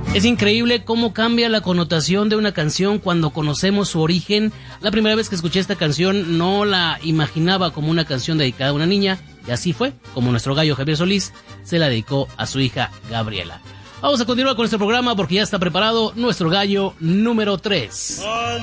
Es increíble cómo cambia la connotación de una canción cuando conocemos su origen. La primera vez que escuché esta canción no la imaginaba como una canción dedicada a una niña, y así fue como nuestro gallo Javier Solís se la dedicó a su hija Gabriela. Vamos a continuar con nuestro programa porque ya está preparado nuestro gallo número 3.